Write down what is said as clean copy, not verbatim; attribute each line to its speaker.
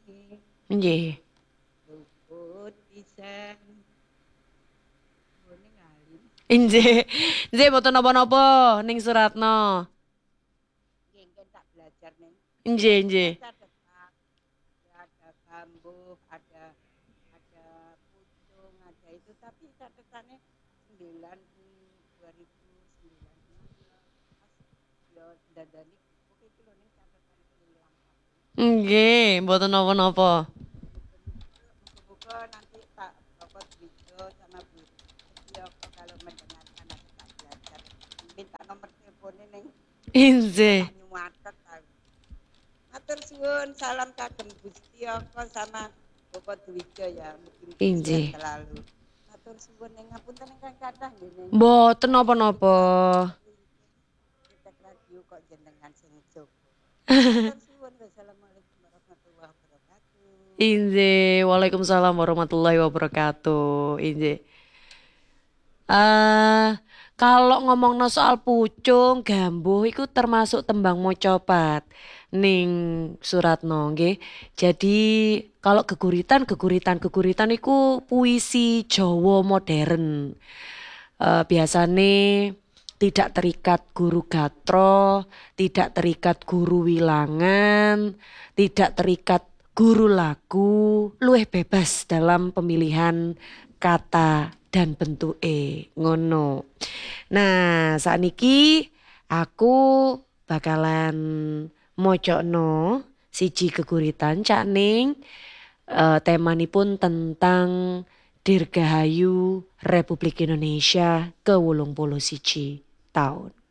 Speaker 1: Nggih.
Speaker 2: luput pisan ngene ngalim
Speaker 1: Inggih. Nggih mboten napa-napa ning Suratno.
Speaker 2: nggih engken tak belajar nih
Speaker 1: Nggih,
Speaker 2: saya
Speaker 1: nggih.
Speaker 2: catetan ada kambuh ada pucung ada itu tapi catatannya 2009 pas yo dadani buku iki lho ning catatan ilang
Speaker 1: Nggih, mboten napa-napa.
Speaker 2: muka-muka nanti tak dapat video sama Bu Setioko kalau mendengarkan nanti tak belajar minta nomor teleponnya neng
Speaker 1: Inggih.
Speaker 2: tak nyuatet tahu matur suwun salam kagem Bu Setioko sama Bapak Dwijo ya mugi-mugi sehat
Speaker 1: Inggih.
Speaker 2: selalu matur suwun neng ngapunten ingkang kathah nggih neng
Speaker 1: Mboten
Speaker 2: saking
Speaker 1: napa-napa.
Speaker 2: kula Cetek radio kok jenengan sing jogo matur suwun wassalamualaikum warahmatullahi wabarakatuh.
Speaker 1: Inggih, waalaikumsalam warahmatullahi wabarakatuh. Inggih. Eh, kalau ngomongno soal pucung, gambuh iku termasuk tembang mocopat ning Suratno nggih. Jadi kalau geguritan iku puisi Jawa modern. Biasane tidak terikat guru gatra, tidak terikat guru wilangan, tidak terikat guru lagu, luwih bebas dalam pemilihan kata dan bentuk ngono. Nah, sakniki aku bakalan mocokno siji geguritan Cak Ning. Temanipun tentang Dirgahayu Republik Indonesia ke 81 tahun.